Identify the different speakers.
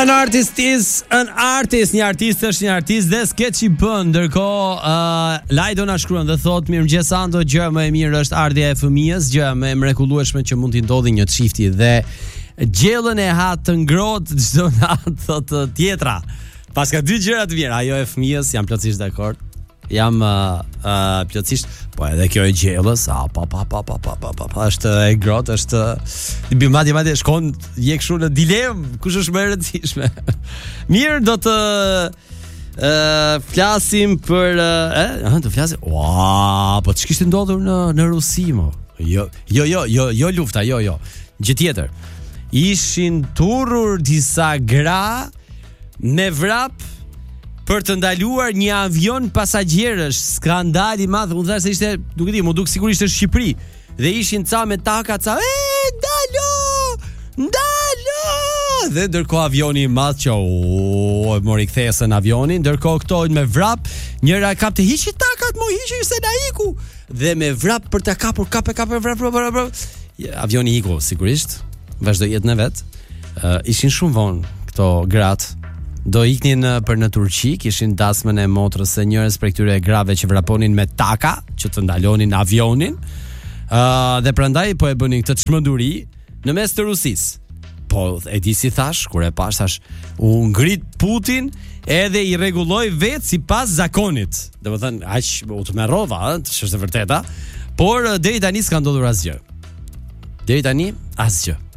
Speaker 1: An artist is an artist. Një artist është një artist dhe s'ket që i bën. Ndërkohë, Lajdo na shkruan dhe thot: "Mirëmëngjes Ando, gjëja më e mirë është ardhja e fëmijës, gjëja më e mrekullueshme që mund t'i ndodhi një çifti dhe gjellën e ha të ngrohtë çdo natë thot tjetra. Paska dy gjëra të mira, ajo e fëmijës, jam plotësisht dakord. Jam plotësisht, po edhe kjo e gjellës, është e grotë, është madje shkon je kështu në dilemë, kush është më e rëndësishme. Mirë, do të flasim për do flasim. Po ç'kishte ndodhur në Rusi mo? Jo lufta, jo. Gjë tjetër. Ishin turrur disa gra me vrap për të ndaluar një avion pasagjerësh, skandal i madh. Unë thashë se ishte, nuk e di, më duk sigurisht është Shqipëri. Dhe ishin ca me taka, ndalo! Dhe ndërkohë avioni i madh që mori kthesën avionin, ndërkohë këto me vrap, njëra kapte hiqi takat, hiqi se na iku. Dhe me vrap për të kapur, vrap. Avioni iku sigurisht, vazhdoi jetën e vet. Ishin shumë vonë këto gratë. Do iknin për në Turqi, kishin dasmën e motrës së njërës për këtyre grave që vraponin me taka, që të ndalonin avionin, dhe prandaj po e bënin këtë çmenduri në mes të Rusisë. Po e di si thash, kur e pash thash, u ngrit Putin edhe i rregulloi vetë sipas zakonit. Domethënë, aq u tmerrova, është e vërteta, por deri tani s'ka ndodhur asgjë. Deri tani asgjë.